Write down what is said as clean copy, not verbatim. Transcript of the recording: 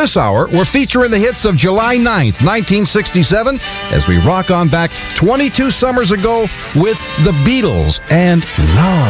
This hour, we're featuring the hits of July 9th, 1967, as we rock on back 22 summers ago with the Beatles and Love.